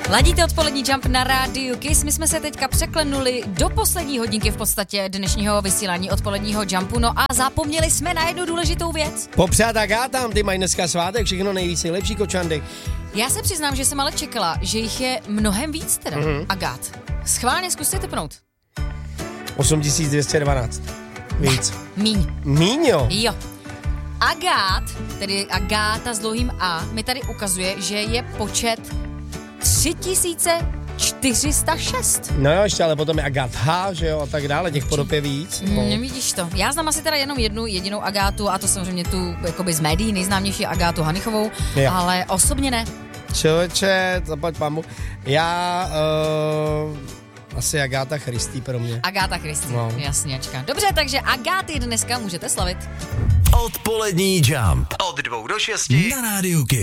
Ladíte odpolední Jump na rádiu Kiss. My jsme se teďka překlenuli do poslední hodinky v podstatě dnešního vysílání odpoledního Jumpu. No a zapomněli jsme na jednu důležitou věc. Popřát Agátám, ty mají dneska svátek, všechno nejvíc, nejlepší kočandy. Já se přiznám, že jsem ale čekala, že jich je mnohem víc teda, Agát. Schválně zkuste typnout. 8212. Víc. Míň, jo? Jo. Agát, tedy Agáta s dlouhým A, mi tady ukazuje, že je počet 3406. No jo, ještě, ale potom je Agatha, že jo, a tak dále, těch podob je víc. No. Nevidíš to. Já znám asi teda jenom jednu jedinou Agátu, a to samozřejmě tu jakoby z médií nejznámější Agátu Hanichovou, jo. Ale osobně ne. Člověče, zaplať pámu. Já asi Agáta Christy pro mě. Agáta Christy, no. Jasněčka. Dobře, takže Agáty dneska můžete slavit. Odpolední Jump od 2 do 6 na rádiu Kiss.